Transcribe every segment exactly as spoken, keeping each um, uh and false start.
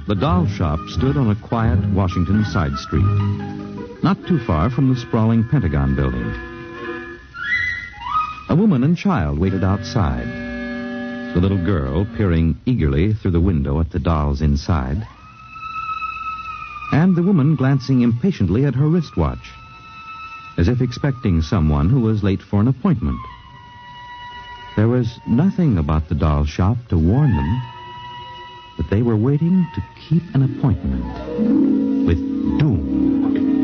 The doll shop stood on a quiet Washington side street, not too far from the sprawling Pentagon building. A woman and child waited outside, the little girl peering eagerly through the window at the dolls inside, and the woman glancing impatiently at her wristwatch, as if expecting someone who was late for an appointment. There was nothing about the doll shop to warn them that they were waiting to keep an appointment with doom.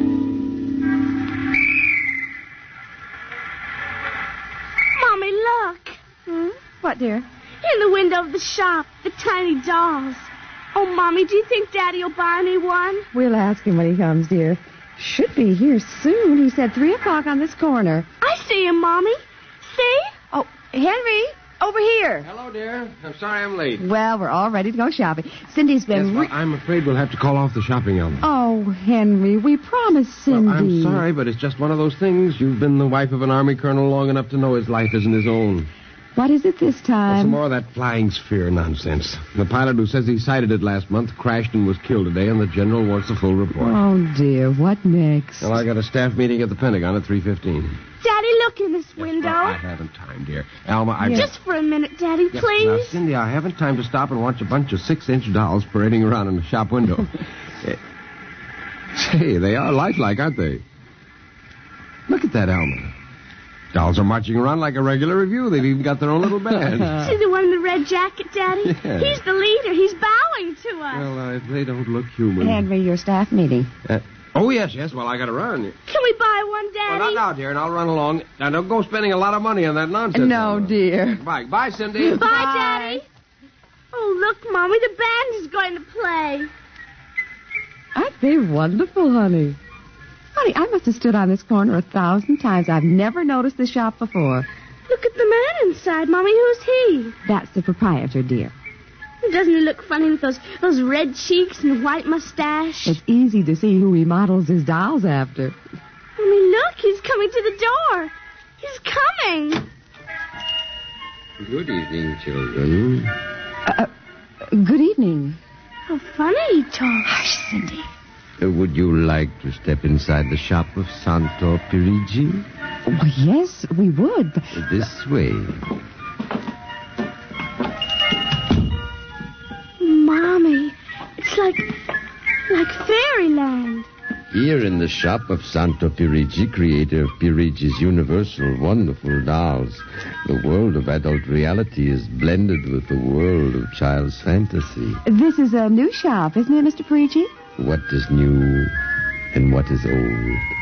Mommy, look. Hmm? What, dear? In the window of the shop, the tiny dolls. Oh, Mommy, do you think Daddy will buy me one? We'll ask him when he comes, dear. Should be here soon. He said three o'clock on this corner. I see him, Mommy. See? Oh, Henry, over here. Hello, dear. I'm sorry I'm late. Well, we're all ready to go shopping. Cindy's been... Yes, well, re- I'm afraid we'll have to call off the shopping, Elma. Oh, Henry, we promised Cindy. Well, I'm sorry, but it's just one of those things. You've been the wife of an army colonel long enough to know his life isn't his own. What is it this Well, time? some more of that flying sphere nonsense. The pilot who says he sighted it last month crashed and was killed today, and the general wants the full report. Oh, dear, what next? Well, I got a staff meeting at the Pentagon at three fifteen. Daddy, look in this window. Well, I haven't time, dear. Alma, I... Just for a minute, Daddy, Yes, please. Now, Cindy, I haven't time to stop and watch a bunch of six-inch dolls parading around in the shop window. Eh, Say, they are lifelike, aren't they? Look at that, Alma. Dolls are marching around like a regular review. They've even got their own little band. See the one in the red jacket, Daddy? Yes. He's the leader. He's bowing to us. Well, uh, they don't look human. Henry, your staff meeting. Uh, oh, yes, yes. Well, I got to run. Can we buy one, Daddy? Well, not now, dear, and I'll run along. Now, don't go spending a lot of money on that nonsense. No, Alma. dear. Bye. Bye, Cindy. Bye, Daddy. Oh, look, Mommy, the band is going to play. Aren't they wonderful, honey? Honey, I must have stood on this corner a thousand times. I've never noticed the shop before. Look at the man inside, Mommy. Who's he? That's the proprietor, dear. Doesn't he look funny with those those red cheeks and white mustache? It's easy to see who he models his dolls after. Mommy, look, he's coming to the door. He's coming. Good evening, children. Uh, good evening. How funny he talks. Hush, Cindy. Uh, would you like to step inside the shop of Santo Pirigi? Oh, yes, we would. But... This way. Mommy, it's like, like fairyland. Here in the shop of Santo Pirigi, creator of Pirigi's universal wonderful dolls, the world of adult reality is blended with the world of child's fantasy. This is a new shop, isn't it, Mister Parigi? What is new and what is old?